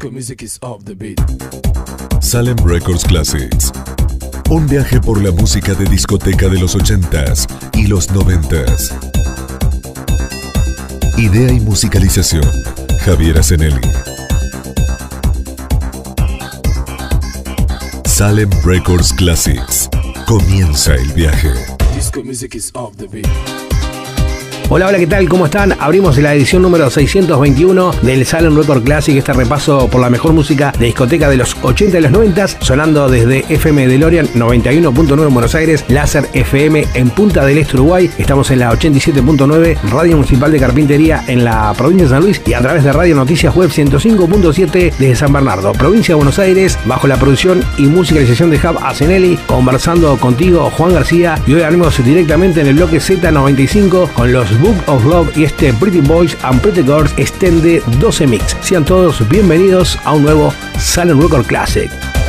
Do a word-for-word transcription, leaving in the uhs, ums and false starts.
Salem Records Classics. Un viaje por la música de discoteca de los ochentas y los noventas. Idea y musicalización, Javier Asenelli. Salem Records Classics. Comienza el viaje. Hola, hola, ¿qué tal? ¿Cómo están? Abrimos la edición número seiscientos veintiuno del Salem Record Classic, este repaso por la mejor música de discoteca de los ochenta y los noventa, sonando desde F M DeLorean noventa y uno punto nueve en Buenos Aires, Láser F M en Punta del Este, Uruguay. Estamos en la ochenta y siete punto nueve, Radio Municipal de Carpintería en la provincia de San Luis y a través de Radio Noticias Web ciento cinco punto siete desde San Bernardo, provincia de Buenos Aires, bajo la producción y musicalización de Jav Asenelli, conversando contigo, Juan García, y hoy abrimos directamente en el bloque Z noventa y cinco con los Book of Love y este Pretty Boys and Pretty Girls Extended doce Mix. Sean todos bienvenidos a un nuevo Salem Record Classic.